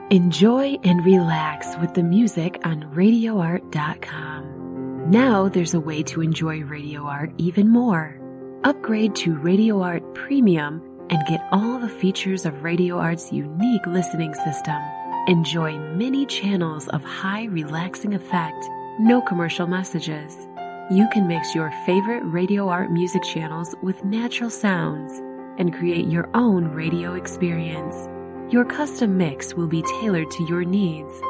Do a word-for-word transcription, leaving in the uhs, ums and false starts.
Enjoy and relax with the music on radio art dot com. Now there's a way to enjoy Radio Art even more. Upgrade to Radio Art Premium and get all the features of Radio Art's unique listening system. Enjoy many channels of high relaxing effect, no commercial messages. You can mix your favorite Radio Art music channels with natural sounds and create your own radio experience. Your custom mix will be tailored to your needs.